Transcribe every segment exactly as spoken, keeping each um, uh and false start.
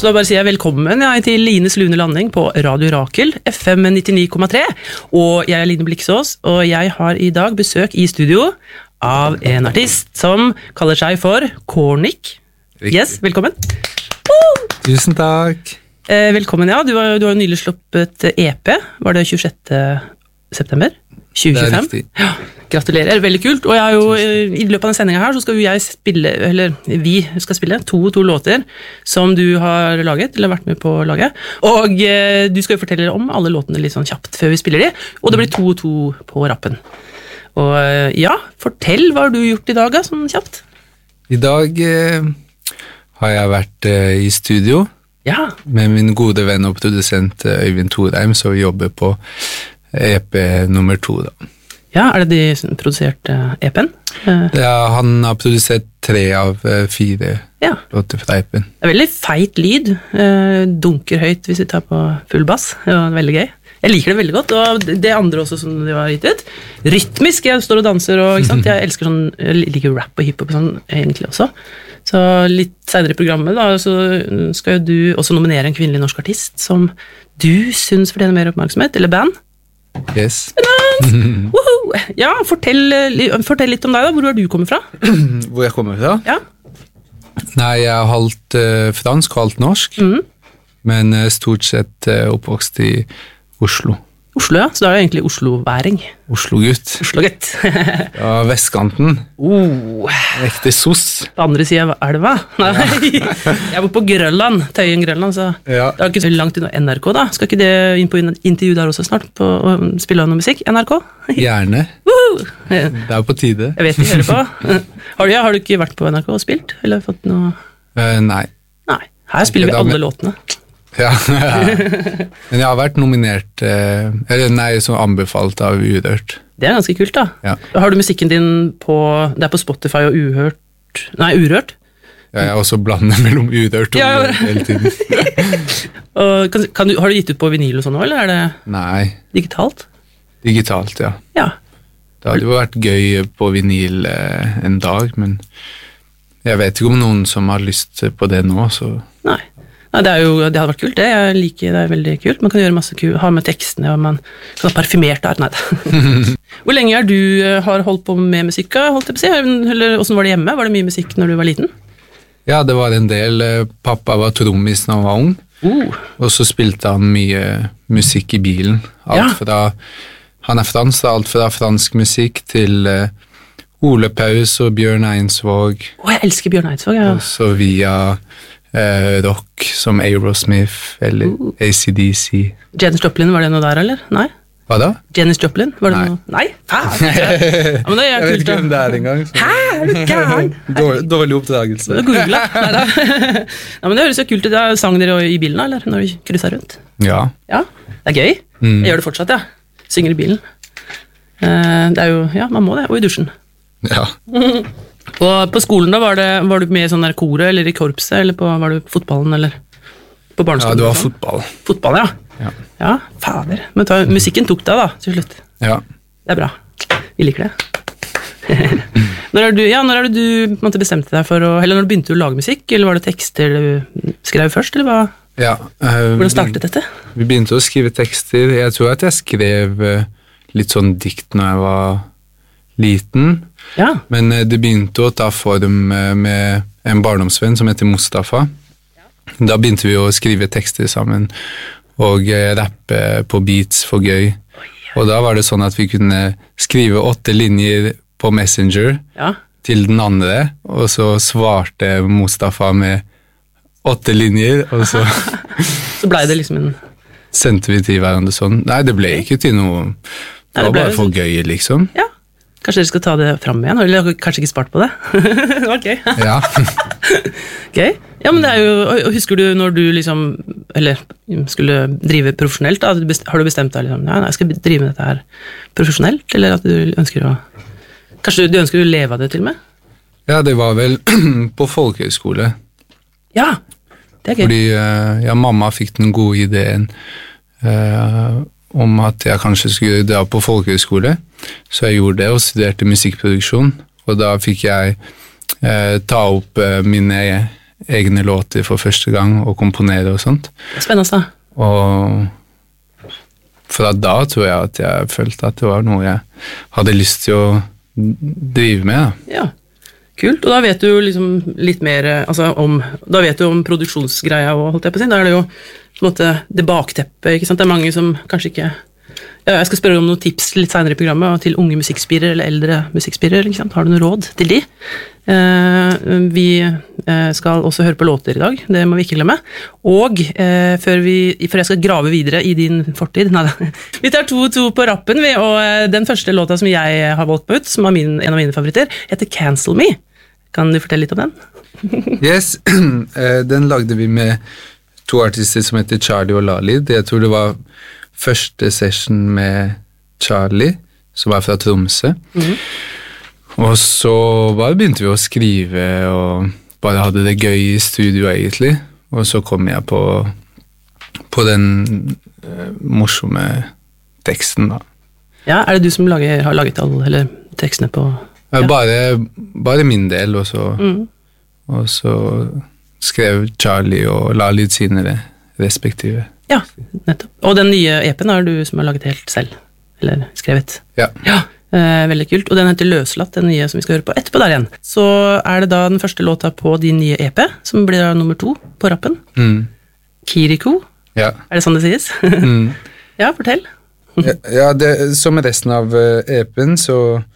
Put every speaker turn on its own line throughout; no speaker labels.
Så da bare sier jeg velkommen ja, til Lines Lune Landing på Radio Rakel, F M nittini komma tre, og jeg er Line Bliksås, og jeg har i dag besøk i studio av en artist som kaller seg for Kornik. Yes, velkommen.
Woo! Tusen takk.
Eh, velkommen, ja. Du har, du har nylig sluppet E P, var det tjuesjette september? tjue tjuefem.
Det er riktig.
Ja, gratulerer, veldig kult. Og jeg er jo, i løpet av den sendingen her så skal jo jeg spille, eller vi skal spille to to låter som du har laget, eller vært med på å lage. Og eh, du skal jo fortelle om alle låtene litt sånn kjapt før vi spiller de, og det blir to to på rappen. Og eh, ja, fortell hva har du gjort i dag, da, sånn kjapt?
I dag eh, har jeg vært eh, i studio
Ja.
med min gode venn og produsent eh, Øyvind Thorheim, som jobber på E P nummer to da.
Ja, er det de som produserte E P-en? Eh,
Ja, han har produsert tre av eh, fire
ja,
låter fra E P-en.
det er veldig feit lyd, eh, dunker høyt hvis vi tar på full bass, det var veldig gøy. Jeg liker det veldig godt, og det andre også som du har gitt ut, rytmisk, jeg står og danser, og ikke sant? Jeg elsker sånn, jeg liker rap og hiphop og sånn egentlig også. Så litt senere i programmet da, så skal jo du også nominere en kvinnelig norsk artist som du synes fortjener mer oppmerksomhet, eller band.
Yes.
Woohoo! Ja, fortell, li- fortell litt om deg da, hvor er du kommet fra?
Hvor jeg kommer fra?
Ja.
Nei, jeg er halvt eh, fransk og halvt norsk,
Mhm.
men eh, stort sett eh, oppvokst i Oslo.
Oslo, ja, så da er det egentlig Oslo-væring.
Oslo-gutt.
Oslo-gutt.
Ja, vestkanten.
oh,
Ekte sos.
på andre siden av elva. Nei, jeg bor på Grønland, Tøyen Grønland, så
Ja.
det er ikke så langt unna N R K da. Skal ikke det inn på in- intervju der også snart, på å spille noe musikk? N R K?
Gjerne.
Woohoo! Jeg
Det er på tide.
vet de hører på. Har du, ja, har du ikke vært på N R K og spilt? Eller fått noe?
Eh, nei.
Nei, her spiller vi
Da med-
alle låtene.
Ja. Men jeg har vært nominert, eh, eller nei, så anbefalt av Urørt.
Det er ganske kult da.
Ja.
Har du musikken din på, det er på Spotify og Uhørt, nei, Urørt?
Jeg er også blandet mellom Urørt og
Ja, ja.
Urørt hele tiden.
Og kan, kan du, har du gitt ut på vinyl og sånn nå, eller er det
Nei,
digitalt?
digitalt, ja.
Ja.
Det hadde jo vært gøy på vinyl eh, en dag, men jeg vet ikke om noen som har lyst på det nå, så
Nei. Nei, det, er jo, det hadde vært kult, det. Jeg liker det er veldig kult. Man kan gjøre masse kult, ha med tekstene, og man kan ha parfymert der. Nei, da. Hvor lenge er du eh, har holdt på med musikk, holdt jeg på å si? Eller hvordan var det hjemme? Var det mye musikk når du var liten?
ja, det var en del. eh, Pappa var trommis når han var ung,
Uh,
og så spilte han mye musikk i bilen. Alt
Ja.
fra, han er fransk, alt fra fransk musikk til eh, Ole Paus og Bjørn Einsvåg,
å, jeg elsker Bjørn Eidsvåg. Ja.
og så via eh, rock som Aerosmith eller
Uh.
A C D C.
Janis Joplin, var det noe der, eller? Nei?
Hva da?
Janis Joplin, var det
Nei.
noe? Nei? Hæ? Ja, men det er kult da.
det er engang.
Hæ? Er du gæren?
Dårlig, dårlig oppdragelse.
Du googlet? Neida. Ja, men det høres jo kult ut. Da sang dere i bilen, da, eller? Når du krysset rundt?
Ja.
Ja, det er gøy.
Mm.
Jeg gjør det fortsatt, ja. Synger i bilen. Eh, Det er jo, ja, man må det, og i dusjen.
ja.
Og på skolen da, var, det, var du med i sånn der koret, eller i korpset, eller på, var du på fotballen, eller på
Ja,
barneskolen?
det var
eller sånn?
fotball.
Fotball, ja.
Ja.
Ja, fader. Men ta, musikken tok deg da, til slutt.
Ja.
Det er bra. Vi liker det. Når er du, ja, når er det du på en måte, bestemte deg for å, eller når du begynte å lage musikk, eller var det tekster du skrev først, eller hva?
ja. eh,
Hvordan startet dette?
Vi begynte å skrive tekster. Jeg tror at jeg skrev eh, litt sånn dikt når jeg var liten,
Ja,
men eh, det begynte å ta form eh, med en barndomsvenn som heter Mustafa. Da begynte vi å skrive tekster sammen og eh, rappe på beats for gøy. Og da var det sånn at vi kunne skrive åtte linjer på Messenger
ja.
til den andre, og så svarte Mustafa med åtte linjer, og så
Så ble det liksom en,
sendte vi til hverandre sånn. Nei, det ble ikke til noe. Det
Nei, det
var
ble
bare
jo
for gøy, liksom.
ja. Kanskje dere skal ta det fram igjen, eller dere har kanskje ikke spart på det? Det var gøy.
Ja.
Gøy. Ja, men det er jo, og husker du når du liksom, eller skulle drive profesjonelt, da, har du bestemt deg liksom, ja, nei, jeg skal drive med dette her profesjonelt, eller at du ønsker å, kanskje du ønsker å leve av det til og med?
ja, det var vel på folkehøyskole.
Ja, det er gøy.
Fordi eh, ja, mamma fikk den gode ideen eh, om at jeg kanskje skulle dra på folkehøyskole, så jeg gjorde det og studerte musikkproduksjon, og da fikk jeg eh, ta opp eh, mine egne låter for første gang og komponere og sånt.
Spennende, da.
Og fra da tror jeg at jeg følte at det var noe jeg hadde lyst til å drive med. Da.
Ja, kult. Og da vet du liksom litt mer altså, om, da vet du om produksjonsgreia og holdt jeg på å si. Da er det jo på en måte det bakteppet, ikke sant? Det er mange som kanskje ikke ja, jeg skal spørre om noen tips litt senere i programmet, til unge musikkspirere eller eldre musikkspirere, ikke sant? Har du noe råd til de? Eh, vi skal også høre på låter i dag, det må vi ikke glemme. Og eh, før, vi, før jeg skal grave videre i din fortid, nei, vi tar to to på rappen, vi, og den første låta som jeg har valgt på ut, som er min, en av mine favoritter, heter Cancel Me. Kan du fortelle litt om den?
Yes, den lagde vi med to artister som heter Charlie og Lali. Jeg tror det var første session med Charlie, som er fra Tromsø. Mm-hmm. Og så bare begynte vi å skrive, og bare hadde det gøy i studio egentlig. Og så kom jeg på, på den uh, morsomme teksten da.
Ja, er det du som lager, har laget alle, eller tekstene på...
Ja. Bare, bare min del, og så, mm. og så skrev Charlie og Lali sine respektive.
Ja, nettopp. Og den nye E P-en er du som har laget helt selv, eller skrevet.
Ja.
Ja, eh, veldig kult. Og den heter Løslatt, den nye som vi skal høre på etterpå der igjen. Så er det da den første låta på din nye E P, som blir da nummer to på rappen.
Mm.
Kiriko.
Ja.
Er det sånn det sies?
Mm.
Ja, fortell.
ja, ja det, som med resten av E P-en, så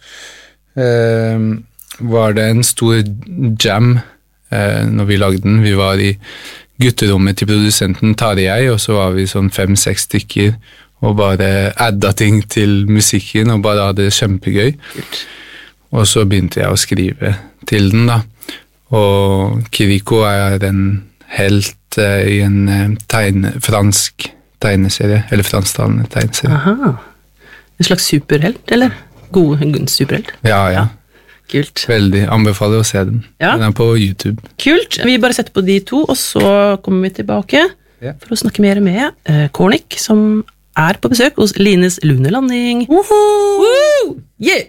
eh, var det en stor jam eh, når vi lagde den. Vi var i gutterommet til produsenten Tarjei, og så var vi sånn fem-seks stykker og bare adda ting til musikken og bare hadde det kjempegøy. Og så begynte jeg å skrive til den da. Og Kiriko er en helt uh, i en uh, tegne, fransk tegneserie, eller fransktalende tegneserie.
Aha. En slags superhelt, eller? God, god superhelt?
Ja, ja. ja.
Kult.
Veldig. Anbefaler å se den. Ja. Den er på YouTube.
Kult. Vi bare setter på de to, og så kommer vi tilbake ja. for å snakke mer med uh, Kornik, som er på besøk hos Lines Lunelanding. Woohoo! Woo! Yeah!